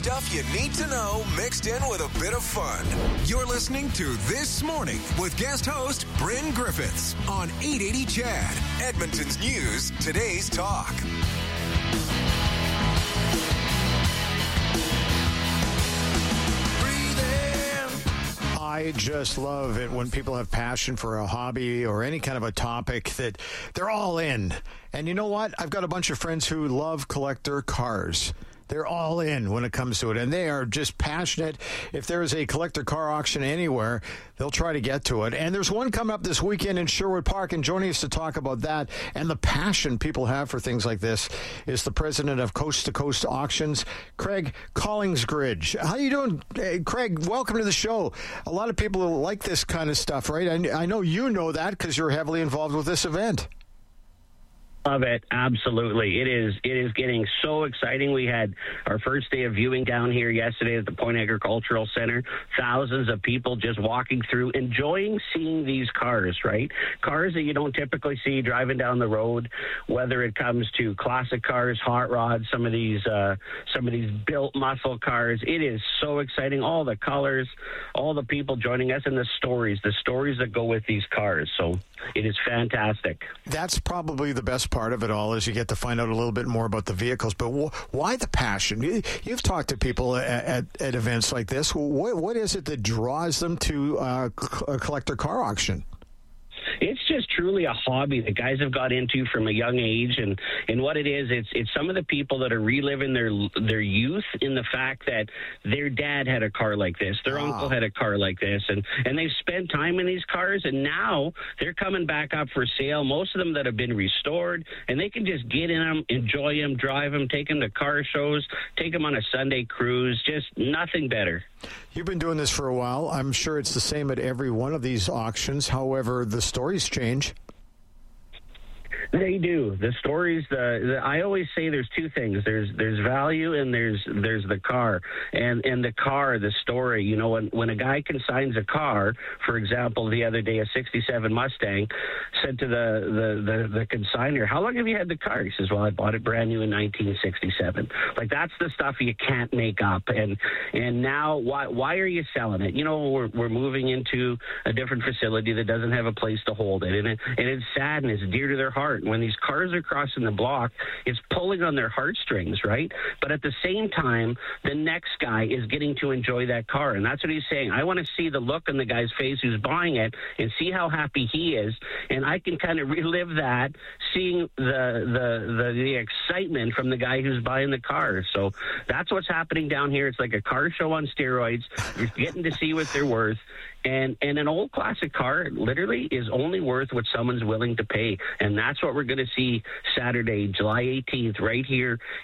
Stuff you need to know mixed in with a bit of fun. You're listening to This Morning with guest host Bryn Griffiths on 880 Chad, Edmonton's News, Today's Talk. I just love it when people have passion for a hobby or any kind of a topic that they're all in. And you know what? I've got a bunch of friends who love collector cars. They're all in when it comes to it, and they are just passionate. If there's a collector car auction anywhere, they'll try to get to it. And there's one coming up this weekend in Sherwood Park, and joining us to talk about that and the passion people have for things like this is the president of Coast to Coast Auctions, Craig Collingsgridge. How you doing, Craig? Welcome to the show. A lot of people like this kind of stuff, right? I know you know that because you're heavily involved with this event. Love it. Absolutely. It is getting so exciting. We had our first day of viewing down here yesterday at the Point Agricultural Center. Thousands of people just walking through, enjoying seeing these cars, right? Cars that you don't typically see driving down the road, whether it comes to classic cars, hot rods, some of these built muscle cars. It is so exciting. All the colors, all the people joining us, and the stories that go with these cars. So it is fantastic. That's probably the best part of it all, is you get to find out a little bit more about the vehicles. But why the passion? You've talked to people at events like this. What is it that draws them to a collector car auction? It's just truly a hobby that guys have got into from a young age, and what it is, it's some of the people that are reliving their youth in the fact that their dad had a car like this, their uncle had a car like this, and they've spent time in these cars, and now they're coming back up for sale. Most of them that have been restored, and they can just get in them, enjoy them, drive them, take them to car shows, take them on a Sunday cruise. Just nothing better. You've been doing this for a while. I'm sure it's the same at every one of these auctions. However, the stories change. They do. The stories, I always say there's two things. There's value and there's the car. And the car, the story, you know, when a guy consigns a car, for example, the other day, a 67 Mustang, said to the consignor, "How long have you had the car?" He says, "Well, I bought it brand new in 1967. Like, that's the stuff you can't make up. And now, why are you selling it? You know, we're moving into a different facility that doesn't have a place to hold it. And it's sad and it's dear to their heart. When these cars are crossing the block, it's pulling on their heartstrings, right? But at the same time, the next guy is getting to enjoy that car. And that's what he's saying. I want to see the look on the guy's face who's buying it and see how happy he is. And I can kind of relive that, seeing the excitement from the guy who's buying the car. So that's what's happening down here. It's like a car show on steroids. You're getting to see what they're worth. And an old classic car literally is only worth what someone's willing to pay. And that's what we're going to see Saturday, July 18th, right here